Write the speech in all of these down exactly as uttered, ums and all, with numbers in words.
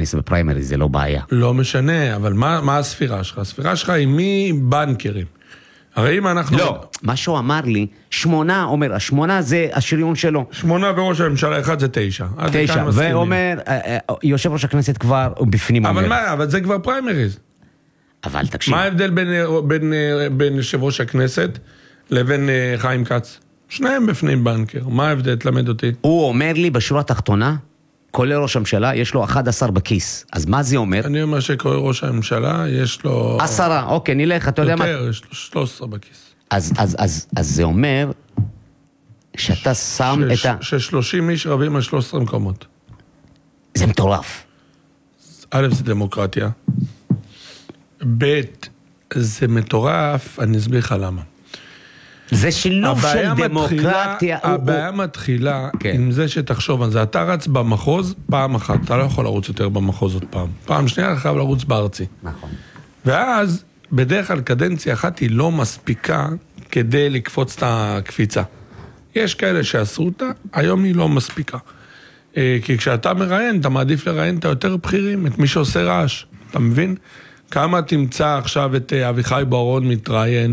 להכניס בפריימריז, זה לא בעיה. לא משנה, אבל מה, מה הספירה שלך? הספירה שלך היא מבנקרים. הרי אם אנחנו... לא, מה שהוא אמר לי, שמונה, אומר, השמונה זה השריון שלו. שמונה וראש הממשלה, אחד זה תשע. תשע, ואומר, יושב ראש הכנסת כבר בפנים אומר. אבל מה, אבל זה כבר פריימריז. אבל תקשיב. מה ההבדל בין, בין, בין יושב ראש הכנסת לבין חיים כץ? שניהם בפנים בנקר, מה ההבדל? תלמד אותי. הוא אומר לי בשורה התחתונה, כולל ראש הממשלה, יש לו אחד עשר בכיס. אז מה זה אומר? אני אומר שכולל ראש הממשלה, יש לו... עשרה, אוקיי, נלך, אתה יודע מה? יותר, יש לו שלוש עשרה בכיס. אז, אז, אז, אז זה אומר שאתה שם ש- את ה... ש-שלושים איש רבים על שלוש עשרה מקומות. זה מטורף. א', זה דמוקרטיה. ב', זה מטורף, אני אסביר לך למה. זה שילוב של דמוקרטיה. הבעיה מתחילה עם זה שתחשוב על זה. אתה רץ במחוז פעם אחת, אתה לא יכול לרוץ יותר במחוז עוד פעם. פעם שנייה אתה חייב לרוץ בארצי. נכון. ואז בדרך כלל קדנציה אחת היא לא מספיקה כדי לקפוץ את הקפיצה. יש כאלה שעשו אותה, היום היא לא מספיקה. כי כשאתה מראיין, אתה מעדיף לראיין את היותר בכירים, את מי שעושה רעש. אתה מבין? כמה תמצא עכשיו את אביחי בוארון מתראיין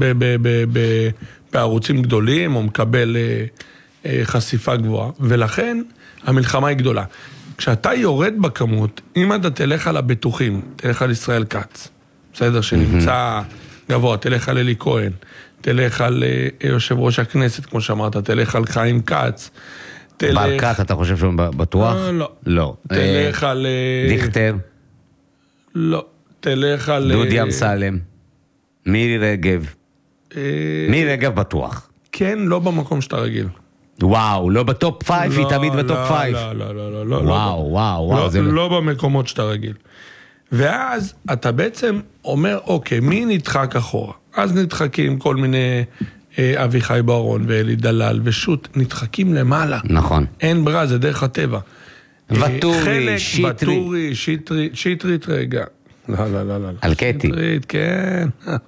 בערוצים גדולים, או מקבל חשיפה גבוהה, ולכן המלחמה היא גדולה. כשאתה יורד בכמות, אם אתה תלך על הבטוחים, תלך על ישראל כץ, בסדר, שנמצא גבוה, תלך על אלי כהן, תלך על יושב ראש הכנסת, כמו שאמרת, תלך על חיים כץ, ברקת, אתה חושב שהוא בטוח? לא. לא. תלך על... דיכטר? לא. תלך על... דודי אמסלם, מירי רגב. מירי רגב בטוח. כן, לא במקום שאתה רגיל. וואו, לא בטופ פייב, היא תמיד בטופ פייב. לא, לא, לא, לא. וואו, וואו, וואו. לא במקומות שאתה רגיל. ואז אתה בעצם אומר, אוקיי, מי נדחק אחורה? אז נדחקים כל מיני אביחי בוארון ואלי דלל ושוט, נדחקים למעלה. נכון. אין ברירה, זה דרך הטבע. וטורי, שיטרי. וטורי, שיטרי, שיטרית רגע. לא, לא, לא, לא. על קטי. שיטרית, כן.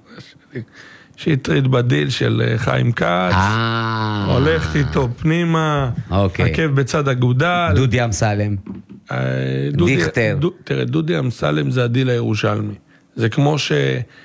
שיטרית בדיל של חיים כץ. הולכת איתו פנימה. אוקיי. עקב בצד אגודל. דודי אמסלם. דיכטר. תראה, דודי אמסלם זה הדיל הירושלמי. זה כמו ש...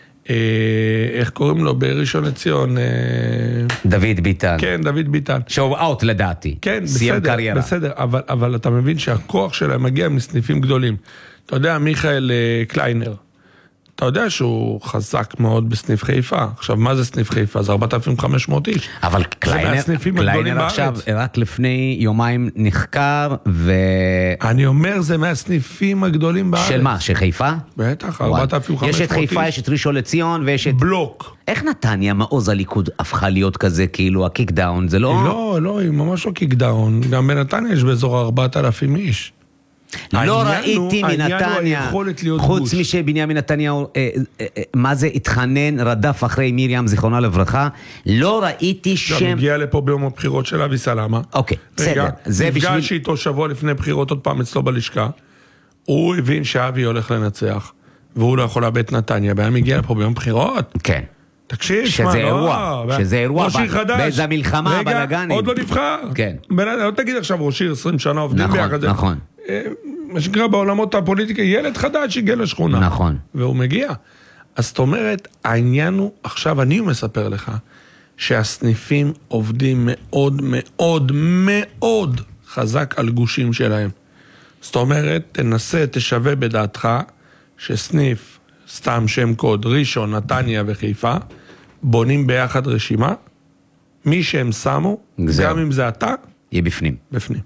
איך קוראים לו בראשון לציון? דוד ביטן. כן, דוד ביטן. שהוא אאוט לדעתי. כן, בסדר, בסדר, אבל, אבל אתה מבין שהכוח שלהם מגיע מסניפים גדולים. אתה יודע, מיכאל קליינר, אתה יודע שהוא חזק מאוד בסניף חיפה. עכשיו, מה זה סניף חיפה? זה ארבעת אלפים וחמש מאות איש. אבל קליינר, קליינר עכשיו, רק לפני יומיים נחקר, ו... אני אומר, זה מהסניפים הגדולים בארץ. של מה? של חיפה? בטח, ארבעת אלפים וחמש מאות איש. יש את חיפה, יש את ראשון לציון, ויש את... בלוק. איך נתניה, מעוז הליכוד, הפכה להיות כזה, כאילו, הקיקדאון? זה לא... לא, לא, היא ממש לא קיקדאון. גם בנתניה יש באזור ארבעת אלפים איש. לא ראיתי מנתניה, חוץ משבנימין נתניהו, מה זה התחנן, רדף אחרי מרים, זיכרונה לברכה, לא ראיתי שם... גם הגיע לפה ביום הבחירות של אבי סלמה. אוקיי, בסדר. נפגש איתו שבוע לפני בחירות עוד פעם אצלו בלשכה, הוא הבין שאבי הולך לנצח, והוא לא יכול לאבד את נתניה, והם הגיע לפה ביום בחירות. כן. תקשיב, שזה אירוע, שזה אירוע, באיזה מלחמה, בלגנים. עוד לא נבחר. כן. לא תגיד עכשיו ראש עיר, עשרים שנה עובדים ביחד. נכון, נכון. מה שנקרא בעולמות הפוליטיקה, ילד חדש הגיע לשכונה. נכון. והוא מגיע. אז זאת אומרת, העניין הוא, עכשיו אני מספר לך, שהסניפים עובדים מאוד מאוד מאוד חזק על גושים שלהם. זאת אומרת, תנסה, תשווה בדעתך, שסניף, סתם שם קוד, ראשון, נתניה וחיפה, בונים ביחד רשימה, מי שהם שמו, גם אם זה אתה, יהיה בפנים. בפנים.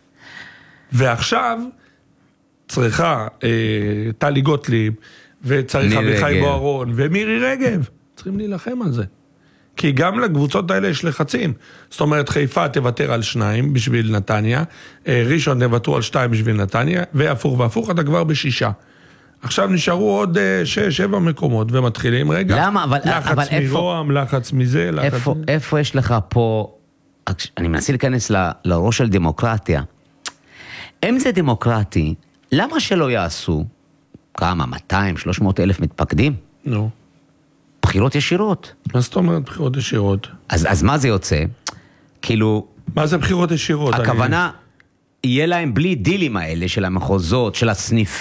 ועכשיו צריכה אה, טלי גוטליב, וצריך אביחי בוארון, ומירי רגב. צריכים להילחם על זה. כי גם לקבוצות האלה יש לחצים. זאת אומרת, חיפה תוותר על שניים בשביל נתניה, אה, ראשון תוותרו על שתיים בשביל נתניה, והפוך והפוך, אתה כבר בשישה. עכשיו נשארו עוד אה, שש, שבע מקומות, ומתחילים רגע. למה? אבל, לחץ אבל מרועם, איפה, לחץ מזה, לחץ איפה, מזה. איפה יש לך פה... אני מנסה להיכנס ל, לראש של דמוקרטיה. אם זה דמוקרטי, למה שלא יעשו כמה, מאתיים, שלוש מאות אלף מתפקדים? נו. בחירות ישירות. מה זאת אומרת בחירות ישירות? אז, אז מה זה יוצא? כאילו... מה זה בחירות ישירות? הכוונה, אני... יהיה להם בלי דילים האלה של המחוזות, של הסניפים.